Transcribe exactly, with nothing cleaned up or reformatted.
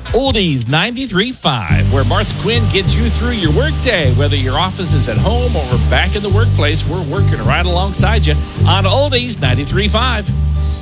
Oldies ninety-three point five, where Martha Quinn gets you through your workday. Whether your office is at home or back in the workplace, we're working right alongside you on Oldies ninety-three point five.